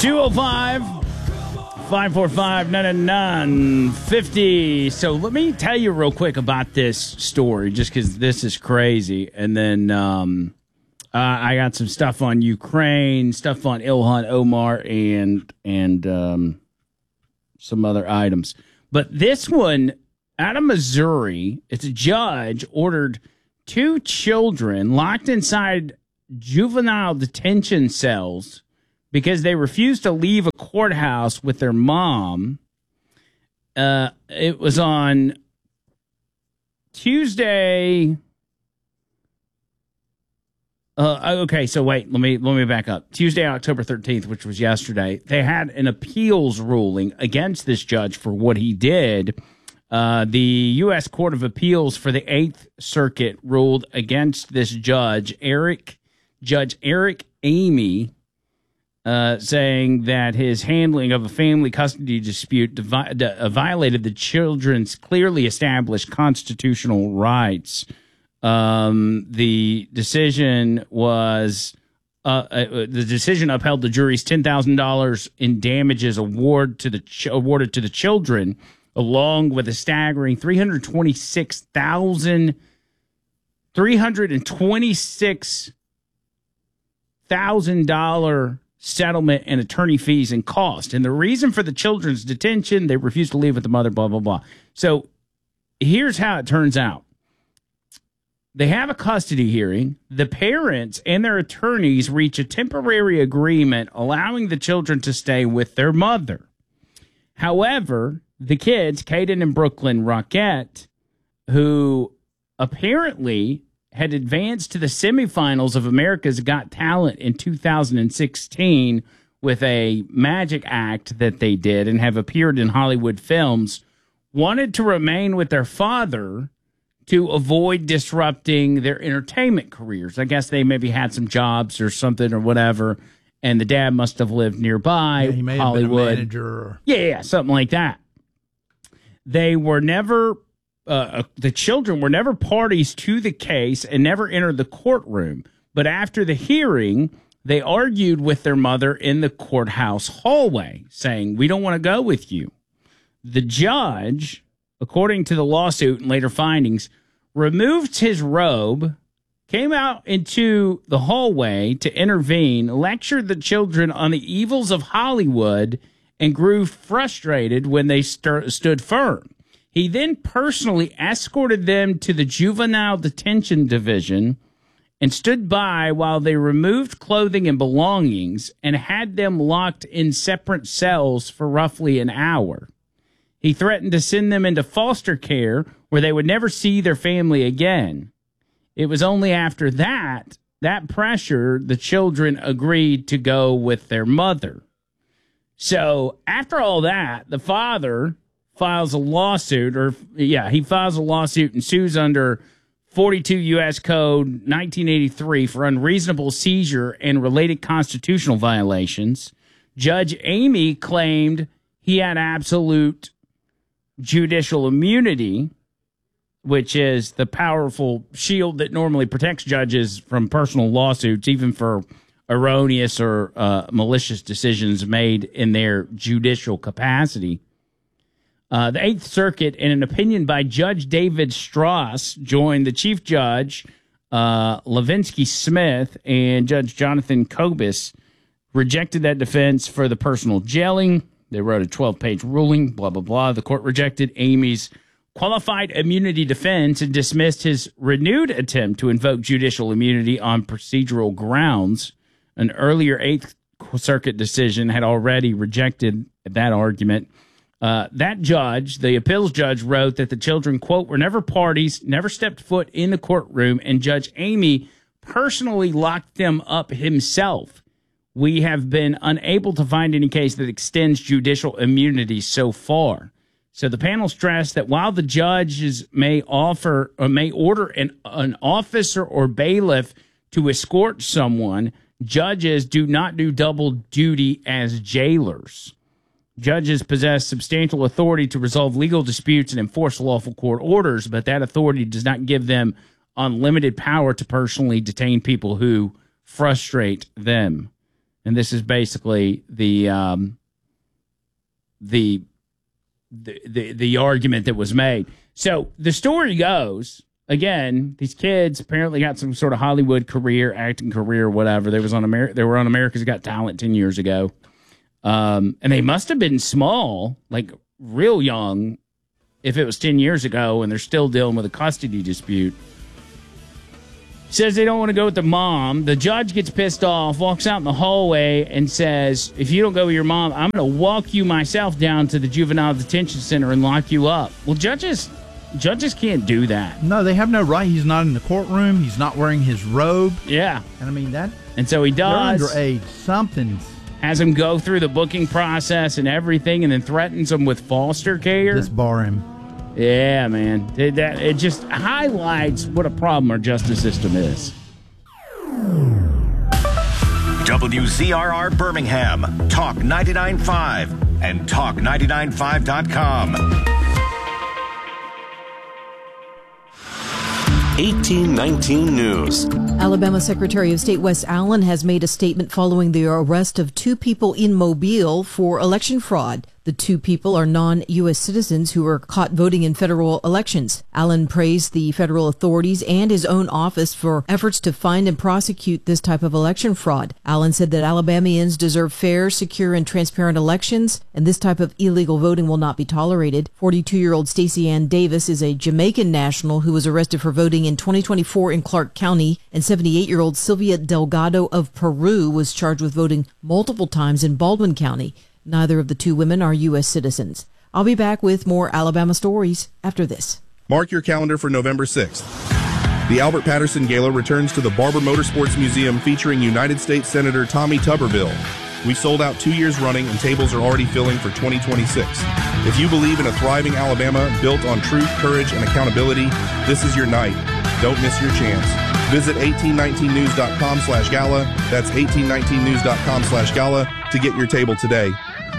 205 545 9950. So let me tell you real quick about this story, just because this is crazy. And then I got some stuff on Ukraine, stuff on Ilhan Omar, and some other items. But this one, out of Missouri, it's a judge ordered 2 children locked inside juvenile detention cells because they refused to leave a courthouse with their mom. It was on Tuesday. Okay, so wait, let me back up. Tuesday, October 13th, which was yesterday, they had an appeals ruling against this judge for what he did. The U.S. Court of Appeals for the 8th Circuit ruled against this judge, Judge Eric Amy, saying that his handling of a family custody dispute violated the children's clearly established constitutional rights. The decision was the decision upheld the jury's $10,000 in damages awarded to the children, along with a staggering $326,000 settlement and attorney fees and cost. And the reason for the children's detention, they refused to leave with the mother, blah, blah, blah. So here's how it turns out. They have a custody hearing. The parents and their attorneys reach a temporary agreement allowing the children to stay with their mother. However, the kids, Caden and Brooklyn Rockette, who apparently had advanced to the semifinals of America's Got Talent in 2016 with a magic act that they did and have appeared in Hollywood films, wanted to remain with their father to avoid disrupting their entertainment careers. I guess they maybe had some jobs or something or whatever, and the dad must have lived nearby, he may Hollywood. Have been a manager. Or... Yeah, something like that. They were never... the children were never parties to the case and never entered the courtroom. But after the hearing, they argued with their mother in the courthouse hallway, saying, "We don't want to go with you." The judge, according to the lawsuit and later findings, removed his robe, came out into the hallway to intervene, lectured the children on the evils of Hollywood, and grew frustrated when they stood firm. He then personally escorted them to the juvenile detention division and stood by while they removed clothing and belongings and had them locked in separate cells for roughly an hour. He threatened to send them into foster care where they would never see their family again. It was only after that pressure, the children agreed to go with their mother. So after all that, the father files a lawsuit, he files a lawsuit and sues under 42 U.S. Code 1983 for unreasonable seizure and related constitutional violations. Judge Amy claimed he had absolute judicial immunity, which is the powerful shield that normally protects judges from personal lawsuits, even for erroneous or malicious decisions made in their judicial capacity. The 8th Circuit, in an opinion by Judge David Strauss, joined the Chief Judge, Levinsky Smith, and Judge Jonathan Kobus, rejected that defense for the personal jailing. They wrote a 12-page ruling, blah, blah, blah. The court rejected Amy's qualified immunity defense and dismissed his renewed attempt to invoke judicial immunity on procedural grounds. An earlier 8th Circuit decision had already rejected that argument. That judge, the appeals judge, wrote that the children, quote, were never parties, never stepped foot in the courtroom, and Judge Amy personally locked them up himself. We have been unable to find any case that extends judicial immunity so far. So the panel stressed that while the judges may order an officer or bailiff to escort someone, judges do not do double duty as jailers. Judges possess substantial authority to resolve legal disputes and enforce lawful court orders, but that authority does not give them unlimited power to personally detain people who frustrate them. And this is basically the argument that was made. So the story goes, again, these kids apparently got some sort of Hollywood career, acting career, whatever. They were on America's Got Talent 10 years ago. And they must have been small, like real young, if it was 10 years ago, and they're still dealing with a custody dispute. Says they don't want to go with the mom. The judge gets pissed off, walks out in the hallway, and says, if you don't go with your mom, I'm going to walk you myself down to the juvenile detention center and lock you up. Well, judges can't do that. No, they have no right. He's not in the courtroom. He's not wearing his robe. Yeah. And I mean, that. And so he does. They're underage. Something's. Has him go through the booking process and everything, and then threatens him with foster care. Disbar him. Yeah, man. It just highlights what a problem our justice system is. WZRR Birmingham, Talk 99.5 and Talk995.com. 1819 News. Alabama Secretary of State Wes Allen has made a statement following the arrest of 2 people in Mobile for election fraud. The 2 people are non-U.S. citizens who were caught voting in federal elections. Allen praised the federal authorities and his own office for efforts to find and prosecute this type of election fraud. Allen said that Alabamians deserve fair, secure, and transparent elections, and this type of illegal voting will not be tolerated. 42-year-old Stacey Ann Davis is a Jamaican national who was arrested for voting in 2024 in Clark County, and 78-year-old Sylvia Delgado of Peru was charged with voting multiple times in Baldwin County. Neither of the 2 women are U.S. citizens. I'll be back with more Alabama stories after this. Mark your calendar for November 6th. The Albert Patterson Gala returns to the Barber Motorsports Museum featuring United States Senator Tommy Tuberville. We've sold out 2 years running and tables are already filling for 2026. If you believe in a thriving Alabama built on truth, courage, and accountability, this is your night. Don't miss your chance. Visit 1819news.com/gala. That's 1819news.com/gala to get your table today.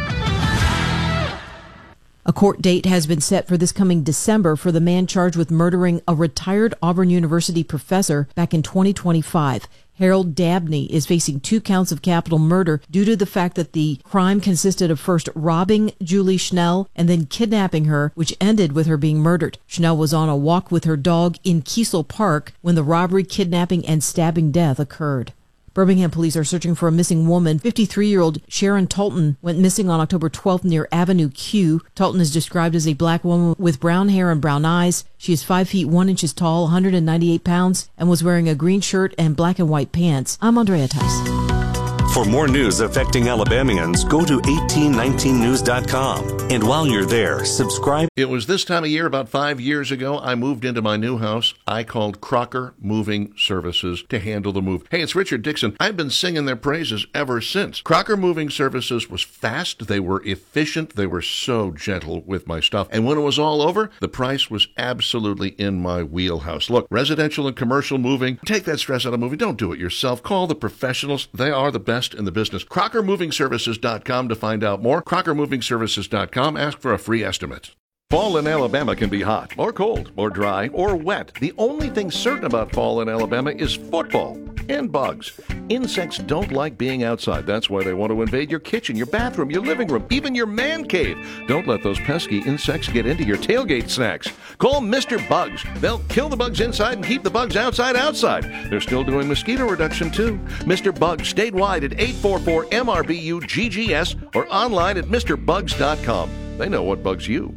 A court date has been set for this coming December for the man charged with murdering a retired Auburn University professor back in 2025. Harold Dabney is facing 2 counts of capital murder due to the fact that the crime consisted of first robbing Julie Schnell and then kidnapping her, which ended with her being murdered. Schnell was on a walk with her dog in Kiesel Park when the robbery, kidnapping, and stabbing death occurred. Birmingham police are searching for a missing woman. 53-year-old Sharon Talton went missing on October 12th near Avenue Q. Talton is described as a black woman with brown hair and brown eyes. She is 5 feet 1 inches tall, 198 pounds, and was wearing a green shirt and black and white pants. I'm Andrea Tice. For more news affecting Alabamians, go to 1819news.com. And while you're there, subscribe. It was this time of year, about 5 years ago, I moved into my new house. I called Crocker Moving Services to handle the move. Hey, it's Richard Dixon. I've been singing their praises ever since. Crocker Moving Services was fast. They were efficient. They were so gentle with my stuff. And when it was all over, the price was absolutely in my wheelhouse. Look, residential and commercial moving, take that stress out of moving. Don't do it yourself. Call the professionals. They are the best in the business. CrockerMovingServices.com to find out more. CrockerMovingServices.com. Ask for a free estimate. Fall in Alabama can be hot, or cold, or dry, or wet. The only thing certain about fall in Alabama is football and bugs. Insects don't like being outside. That's why they want to invade your kitchen, your bathroom, your living room, even your man cave. Don't let those pesky insects get into your tailgate snacks. Call Mr. Bugs. They'll kill the bugs inside and keep the bugs outside. They're still doing mosquito reduction, too. Mr. Bugs statewide at 844-MRBU-GGS or online at MrBugs.com. They know what bugs you.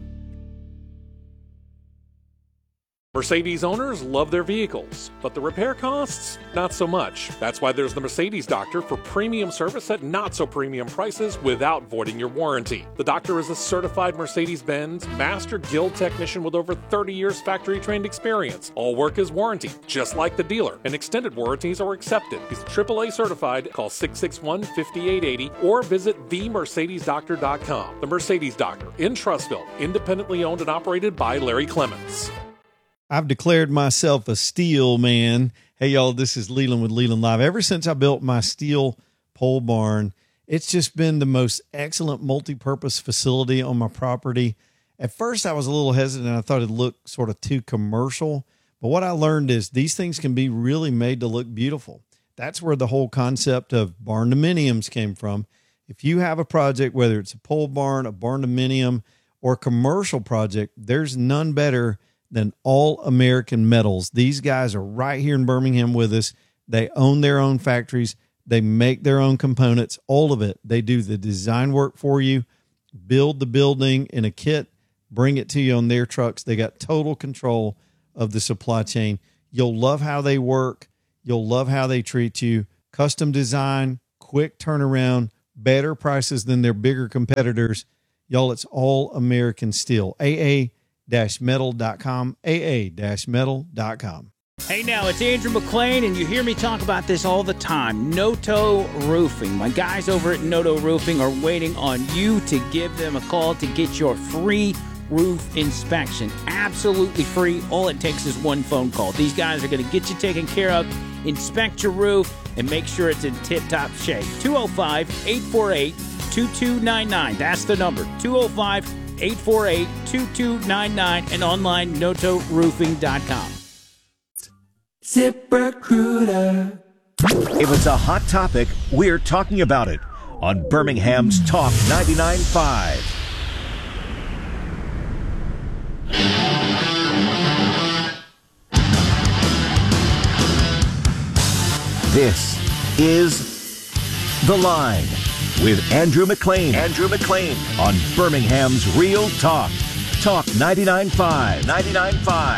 Mercedes owners love their vehicles, but the repair costs, not so much. That's why there's the Mercedes Doctor for premium service at not so premium prices without voiding your warranty. The Doctor is a certified Mercedes-Benz Master Guild technician with over 30 years factory-trained experience. All work is warranted, just like the dealer, and extended warranties are accepted. He's AAA certified. Call 661-5880 or visit themercedesdoctor.com. The Mercedes Doctor in Trussville, independently owned and operated by Larry Clements. I've declared myself a steel man. Hey, y'all, this is Leland with Leland Live. Ever since I built my steel pole barn, it's just been the most excellent multi-purpose facility on my property. At first, I was a little hesitant. I thought it looked sort of too commercial. But what I learned is these things can be really made to look beautiful. That's where the whole concept of barn dominiums came from. If you have a project, whether it's a pole barn, a barn dominium, or commercial project, there's none better than All American Metals. These guys are right here in Birmingham with us. They own their own factories. They make their own components, all of it. They do the design work for you, build the building in a kit, bring it to you on their trucks. They got total control of the supply chain. You'll love how they work. You'll love how they treat you. Custom design, quick turnaround, better prices than their bigger competitors. Y'all, it's All American Steel. AA-metal.com, AA-metal.com. Hey now, it's Andrew McLean, and you hear me talk about this all the time. Noto Roofing. My guys over at Noto Roofing are waiting on you to give them a call to get your free roof inspection. Absolutely free. All it takes is one phone call. These guys are going to get you taken care of, inspect your roof, and make sure it's in tip-top shape. 205-848-2299. That's the number. 205-848-2299 and online notoroofing.com. ZipRecruiter. If it's a hot topic, we're talking about it on Birmingham's Talk 99.5. This is The Line with Andrew McLean. Andrew McLean on Birmingham's Real Talk. Talk 99.5. 99.5.